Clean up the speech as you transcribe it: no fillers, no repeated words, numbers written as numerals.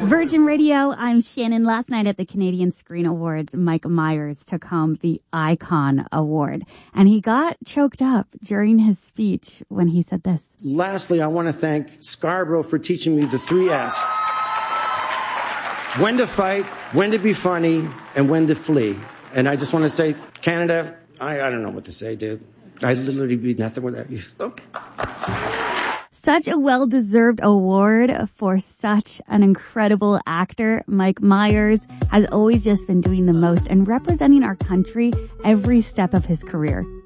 Virgin Radio, I'm Shannon. Last night at the Canadian Screen Awards, Mike Myers took home the Icon Award, and he got choked up during his speech when he said this. Lastly, I want to thank Scarborough for teaching me the 3 F's. When to fight, when to be funny, and when to flee. And I just want to say, Canada, I don't know what to say, dude. I'd literally be nothing without you. Such a well-deserved award for such an incredible actor. Mike Myers has always just been doing the most and representing our country every step of his career.